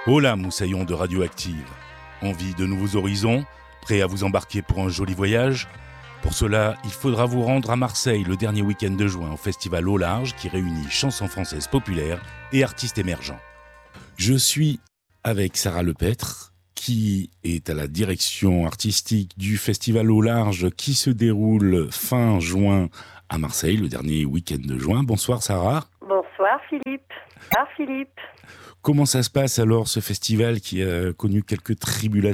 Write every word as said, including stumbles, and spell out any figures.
Hola moussaillons de Radioactive. Envie de nouveaux horizons? Prêt à vous embarquer pour un joli voyage? Pour cela, il faudra vous rendre à Marseille le dernier week-end de juin au festival Au Large qui réunit chansons françaises populaires et artistes émergents. Je suis avec Sarah Lepêtre qui est à la direction artistique du festival Au Large qui se déroule fin juin à Marseille, le dernier week-end de juin. Bonsoir Sarah. Bonsoir Philippe. Bonsoir Philippe. Comment ça se passe alors ce festival qui a connu quelques tribulations